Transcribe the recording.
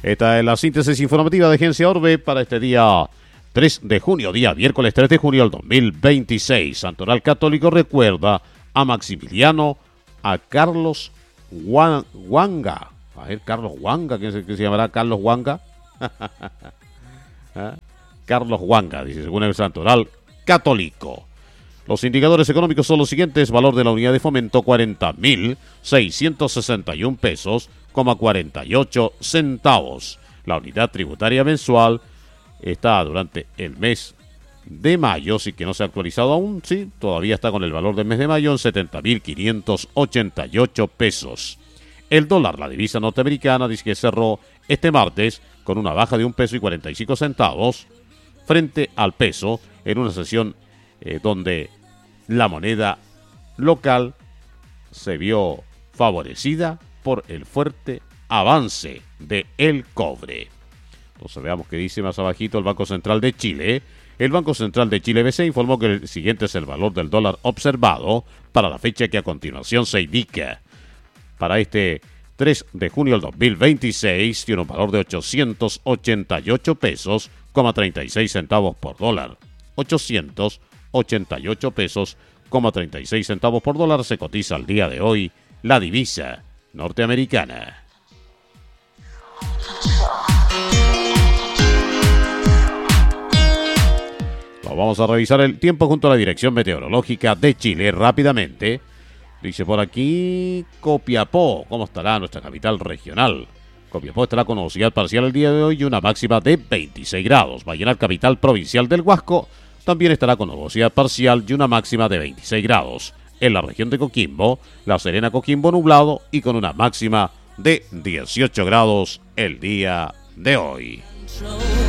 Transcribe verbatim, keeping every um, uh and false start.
Esta es la síntesis informativa de Agencia Orbe para este día tres de junio, día miércoles tres de junio del dos mil veintiséis. Santoral Católico recuerda a Maximiliano, a Carlos Huanga. A ver, Carlos Huanga, ¿quién se, quién se llamará Carlos Huanga? ¿Ah? Carlos Huanga, dice, según el Santoral Católico. Los indicadores económicos son los siguientes: valor de la unidad de fomento cuarenta mil seiscientos sesenta y un pesos, coma cuarenta y ocho centavos. La unidad tributaria mensual está durante el mes de mayo, sí que no se ha actualizado aún, sí, todavía está con el valor del mes de mayo en setenta mil quinientos ochenta y ocho pesos. El dólar, la divisa norteamericana, dice que cerró este martes con una baja de un peso y cuarenta y cinco centavos frente al peso en una sesión eh, donde la moneda local se vio favorecida por el fuerte avance de el cobre. Entonces veamos qué dice más abajito el Banco Central de Chile. El Banco Central de Chile B C informó que el siguiente es el valor del dólar observado para la fecha que a continuación se indica. Para este tres de junio del dos mil veintiséis tiene un valor de ochocientos ochenta y ocho pesos, coma treinta y seis centavos por dólar. ochocientos ochenta y ocho pesos, coma treinta y seis centavos por dólar se cotiza al día de hoy la divisa norteamericana. Vamos a revisar el tiempo junto a la Dirección Meteorológica de Chile rápidamente. Dice por aquí Copiapó, ¿cómo estará nuestra capital regional? Copiapó estará con nubosidad parcial el día de hoy y una máxima de veintiséis grados. Vallenar, capital provincial del Huasco, también estará con nubosidad parcial y una máxima de veintiséis grados. En la región de Coquimbo, La Serena, Coquimbo nublado y con una máxima de dieciocho grados el día de hoy.